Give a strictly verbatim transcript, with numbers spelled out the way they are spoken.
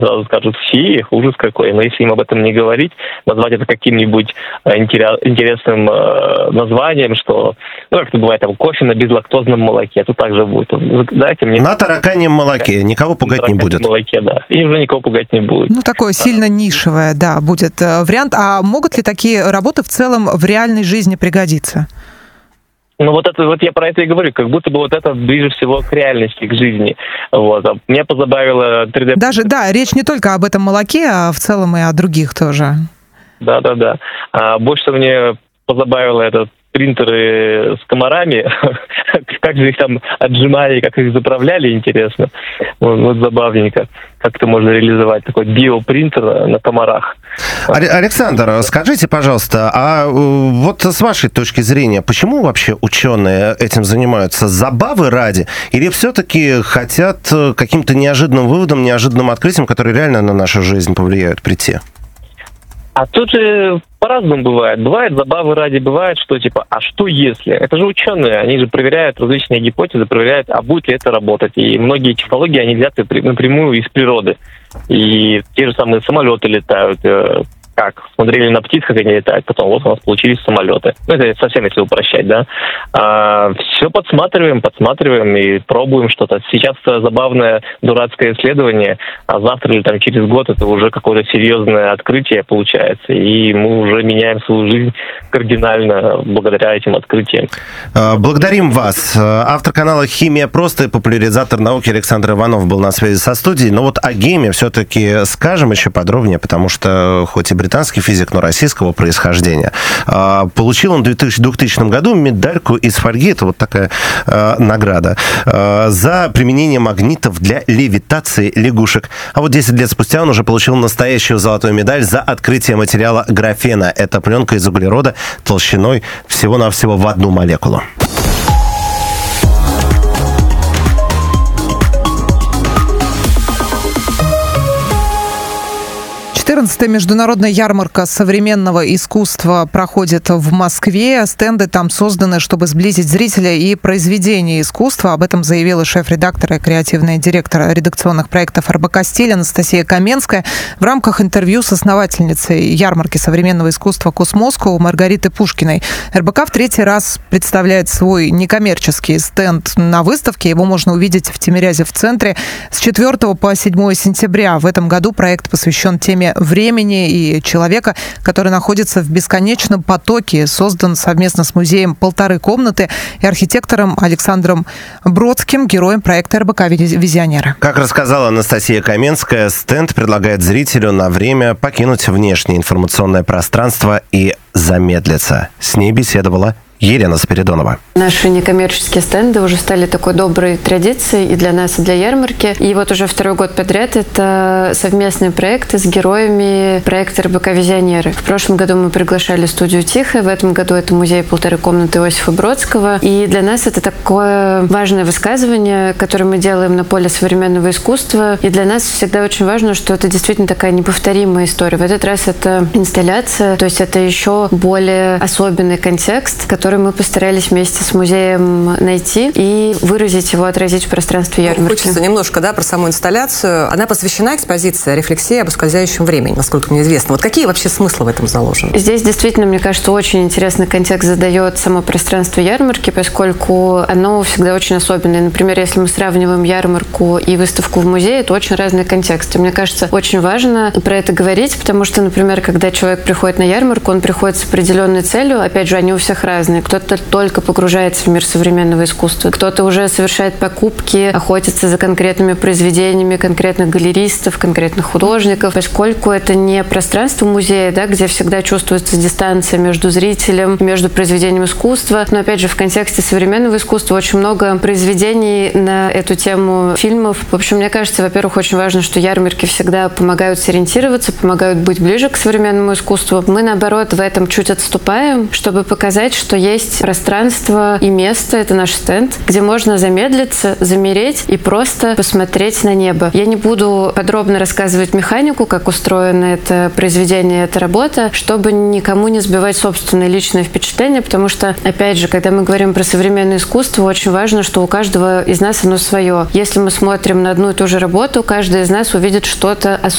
сразу скажут: фи, ужас какой. Но если им об этом не говорить, назвать это каким-нибудь интересным названием, что, ну, как это бывает, там, кофе на безлактозном молоке, то также будет. Дайте мне... На тараканьем молоке, никого пугать не будет. На молоке, да. И уже никого пугать не будет. Ну, такое сильно нишевое, да, будет вариант. А могут ли такие работы в целом в реальной жизни пригодиться? Ну, вот это вот я про это и говорю, как будто бы вот это ближе всего к реальности, к жизни. Вот. А меня позабавило три дэ... Даже, да, речь не только об этом молоке, а в целом и о других тоже. Да-да-да. А больше всего мне позабавило это принтеры с комарами. Как же их там отжимали, как их заправляли, интересно. Вот, вот забавненько. Как это можно реализовать, такой биопринтер на комарах. Александр, скажите, пожалуйста, а вот с вашей точки зрения, почему вообще ученые этим занимаются? Забавы ради? Или все-таки хотят каким-то неожиданным выводом, неожиданным открытием, которые реально на нашу жизнь повлияют, прийти? А тут же по-разному бывает. Бывает забавы ради, бывает, что типа, а что если? Это же ученые, они же проверяют различные гипотезы, проверяют, а будет ли это работать. И многие технологии, они взяты напрямую из природы. И те же самые самолеты летают. Как? Смотрели на птиц, как они летают, потом вот у нас получились самолеты. Ну, это совсем если упрощать, да. А, все подсматриваем, подсматриваем и пробуем что-то. Сейчас забавное дурацкое исследование, а завтра или там через год это уже какое-то серьезное открытие получается, и мы уже меняем свою жизнь кардинально благодаря этим открытиям. Благодарим вас. Автор канала «Химия просто» и популяризатор науки Александр Иванов был на связи со студией. Но вот о гейме все-таки скажем еще подробнее, потому что хоть и британский физик, но российского происхождения. Получил он в двухтысячном году медальку из фольги, это вот такая э, награда, э, за применение магнитов для левитации лягушек. А вот десять лет спустя он уже получил настоящую золотую медаль за открытие материала графена. Это пленка из углерода толщиной всего-навсего в одну молекулу. четырнадцатая международная ярмарка современного искусства проходит в Москве. Стенды там созданы, чтобы сблизить зрителя и произведения искусства. Об этом заявила шеф-редактор и креативный директор редакционных проектов эр бэ ка «Стиль» Анастасия Каменская в рамках интервью с основательницей ярмарки современного искусства «Космоско» Маргариты Пушкиной. эр бэ ка в третий раз представляет свой некоммерческий стенд на выставке. Его можно увидеть в Тимирязе в центре с четвёртого по седьмое сентября. В этом году проект посвящен теме времени и человека, который находится в бесконечном потоке, создан совместно с музеем «Полторы комнаты» и архитектором Александром Бродским, героем проекта эр бэ ка «Визионеры». Как рассказала Анастасия Каменская, стенд предлагает зрителю на время покинуть внешнее информационное пространство и замедлиться. С ней беседовала Елена Спиридонова. Наши некоммерческие стенды уже стали такой доброй традицией и для нас, и для ярмарки. И вот уже второй год подряд это совместные проекты с героями проекта эр бэ ка «Визионеры». В прошлом году мы приглашали студию «Тихо», в этом году это музей «Полторы комнаты» Иосифа Бродского. И для нас это такое важное высказывание, которое мы делаем на поле современного искусства. И для нас всегда очень важно, что это действительно такая неповторимая история. В этот раз это инсталляция, то есть это еще более особенный контекст, который мы постарались вместе с музеем найти и выразить его, отразить в пространстве ярмарки. Хочется немножко, да, про саму инсталляцию. Она посвящена экспозиции «Рефлексия об ускользающем времени», насколько мне известно. Вот какие вообще смыслы в этом заложены? Здесь действительно, мне кажется, очень интересный контекст задает само пространство ярмарки, поскольку оно всегда очень особенное. Например, если мы сравниваем ярмарку и выставку в музее, это очень разные контексты. Мне кажется, очень важно про это говорить, потому что, например, когда человек приходит на ярмарку, он приходит с определенной целью. Опять же, они у всех разные. Кто-то только погружается в мир современного искусства, кто-то уже совершает покупки, охотится за конкретными произведениями конкретных галеристов, конкретных художников, поскольку это не пространство музея, да, где всегда чувствуется дистанция между зрителем, между произведением искусства. Но опять же, в контексте современного искусства очень много произведений на эту тему, фильмов. В общем, мне кажется, во-первых, очень важно, что ярмарки всегда помогают сориентироваться, помогают быть ближе к современному искусству. Мы, наоборот, в этом чуть отступаем, чтобы показать, что есть есть пространство и место, это наш стенд, где можно замедлиться, замереть и просто посмотреть на небо. Я не буду подробно рассказывать механику, как устроено это произведение, эта работа, чтобы никому не сбивать собственное личное впечатление, потому что, опять же, когда мы говорим про современное искусство, очень важно, что у каждого из нас оно свое. Если мы смотрим на одну и ту же работу, каждый из нас увидит что-то особенное.